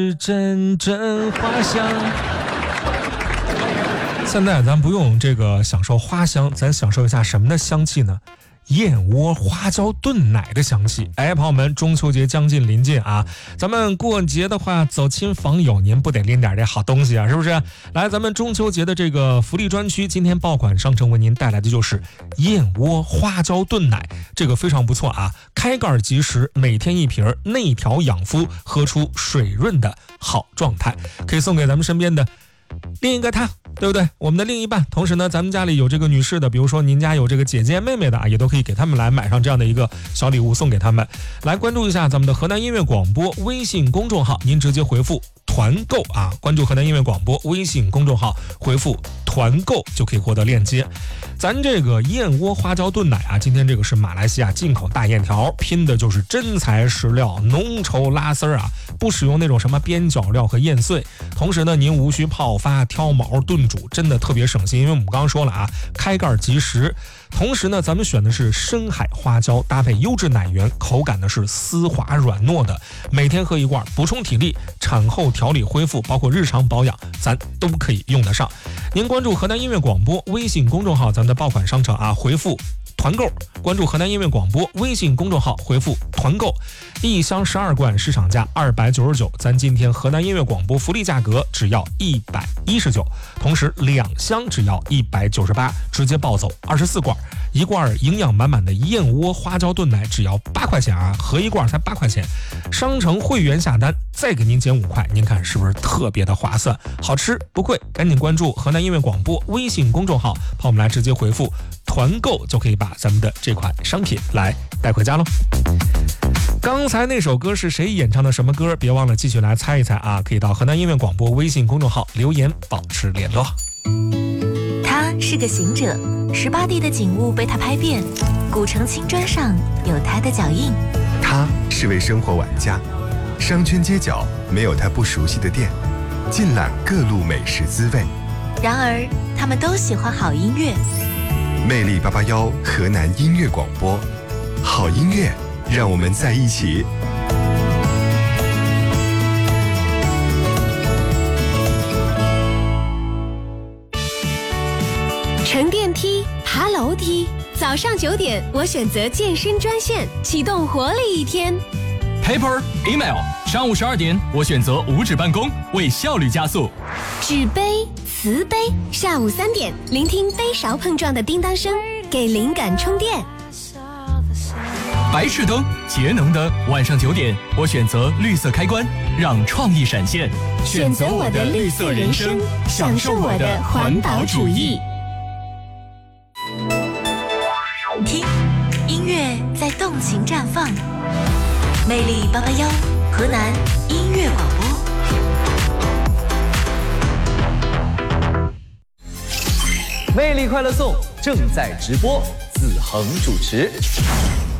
阵阵花香。现在咱不用这个享受花香，咱享受一下什么的香气呢？燕窝花椒炖奶的香气。朋友们，中秋节将近临近啊，咱们过节的话走亲访友，您不得拎点这好东西啊，是不是？来，咱们中秋节的这个福利专区，今天爆款商城为您带来的就是燕窝花椒炖奶，这个非常不错啊，开盖即食，每天一瓶，内调养肤，喝出水润的好状态，可以送给咱们身边的另一个他，对不对？我们的另一半。同时呢，咱们家里有这个女士的，比如说您家有这个姐姐妹妹的啊，也都可以给他们来买上这样的一个小礼物送给他们。来关注一下咱们的河南音乐广播微信公众号，您直接回复团购啊，关注河南音乐广播微信公众号，回复团购就可以获得链接。咱这个燕窝花椒炖奶啊，今天这个是马来西亚进口大燕条，拼的就是真材实料，浓稠拉丝啊，不使用那种什么边角料和燕碎。同时呢，您无需泡发、挑毛、炖煮，真的特别省心，因为我们刚刚说了啊，开盖即食。同时呢，咱们选的是深海花椒，搭配优质奶源，口感呢是丝滑软糯的，每天喝一罐，补充体力，产后调理恢复，包括日常保养，咱都可以用得上。您关注河南音乐广播微信公众号，咱们的爆款商城啊，回复团购，关注河南音乐广播微信公众号，回复团购，一箱12罐市场价299，咱今天河南音乐广播福利价格只要119，同时2箱只要198，直接抱走24罐，一罐营养满满的燕窝花椒炖奶只要8块钱啊，合一罐才8块钱，商城会员下单再给您减5块，您看是不是特别的划算？好吃不贵，赶紧关注河南音乐广播微信公众号，朋友们来直接回复团购就可以把咱们的这款商品来带回家喽。刚才那首歌是谁演唱的什么歌？别忘了继续来猜一猜啊！可以到河南音乐广播微信公众号留言保持联络。 他是个行者，18地的景物被他拍遍，古城青砖上有他的脚印。 他是位生活玩家，商圈街角没有他不熟悉的店，尽览各路美食滋味。 然而他们都喜欢好音乐。 魅力881河南音乐广播，好音乐让我们在一起。 乘电梯，爬楼梯，早上9点我选择健身专线，启动活力一天。 Paper Email， 上午12点我选择无纸办公，为效率加速。 纸杯瓷杯，下午3点聆听杯勺碰撞的叮当声，给灵感充电。 白炽灯，节能灯，晚上9点我选择绿色开关，让创意闪现。 选择我的绿色人生，享受我的环保主义。 听，音乐在动情绽放。魅力881，河南音乐广播。 魅力快乐颂正在直播，子恒主持。